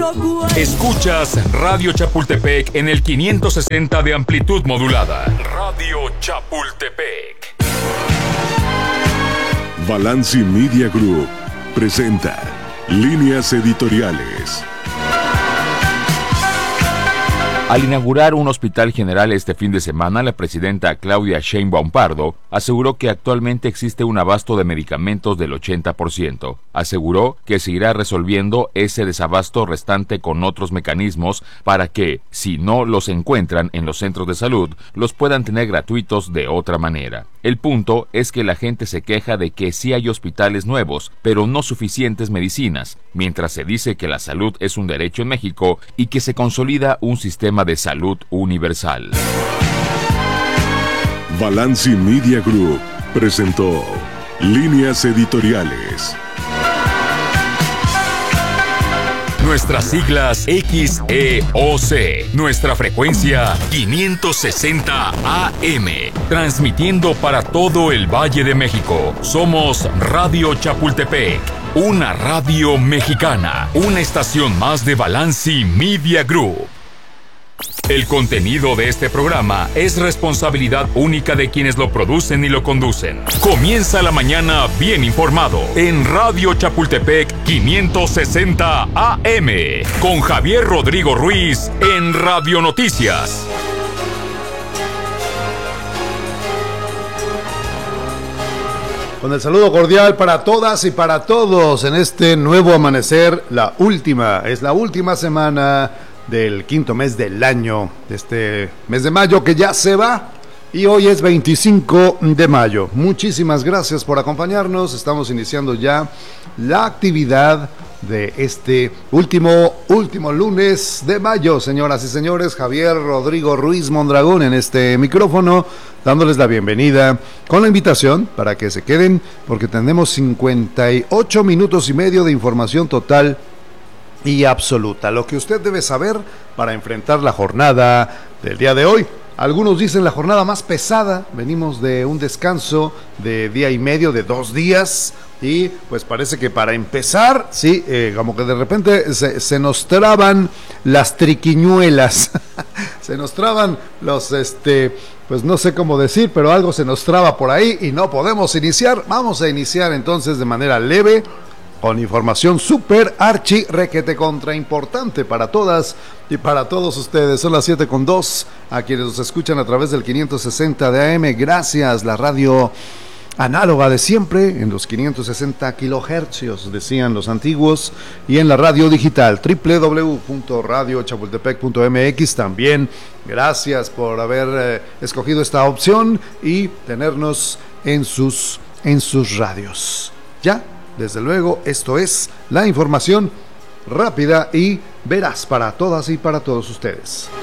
Escuchas Radio Chapultepec en el 560 de amplitud modulada. Radio Chapultepec. Balanci Media Group presenta Líneas Editoriales. Al inaugurar un hospital general este fin de semana, la presidenta Claudia Sheinbaum Pardo aseguró que actualmente existe un abasto de medicamentos del 80%. Aseguró que se irá resolviendo ese desabasto restante con otros mecanismos para que, si no los encuentran en los centros de salud, los puedan tener gratuitos de otra manera. El punto es que la gente se queja de que sí hay hospitales nuevos, pero no suficientes medicinas, mientras se dice que la salud es un derecho en México y que se consolida un sistema de salud universal. Balanci Media Group presentó Líneas Editoriales. Nuestras siglas XEOC, nuestra frecuencia 560 AM, transmitiendo para todo el Valle de México. Somos Radio Chapultepec, una radio mexicana, una estación más de Balanci Media Group. El contenido de este programa es responsabilidad única de quienes lo producen y lo conducen. Comienza la mañana bien informado en Radio Chapultepec 560 AM con Javier Rodrigo Ruiz en Radio Noticias. Con el saludo cordial para todas y para todos en este nuevo amanecer, es la última semana del quinto mes del año, de este mes de mayo que ya se va, y hoy es 25 de mayo. Muchísimas gracias por acompañarnos. Estamos iniciando ya la actividad de este último lunes de mayo, señoras y señores. Javier Rodrigo Ruiz Mondragón en este micrófono, dándoles la bienvenida con la invitación para que se queden, porque tenemos 58 minutos y medio de información total y absoluta, lo que usted debe saber para enfrentar la jornada del día de hoy. Algunos dicen la jornada más pesada. Venimos de un descanso de día y medio, de 2 días, y pues parece que para empezar, sí, como que de repente se nos traban las triquiñuelas, se nos traban los, pues no sé cómo decir, pero algo se nos traba por ahí y no podemos iniciar. Vamos a iniciar entonces de manera leve, con información súper archi requete contra importante para todas y para todos ustedes. Son las 7:02, a quienes nos escuchan a través del 560 de AM, gracias, la radio análoga de siempre, en los 560 kilohercios, decían los antiguos, y en la radio digital, www.radiochapultepec.mx, también, gracias por haber escogido esta opción y tenernos en sus radios. Ya, desde luego, esto es la información rápida y veraz para todas y para todos ustedes.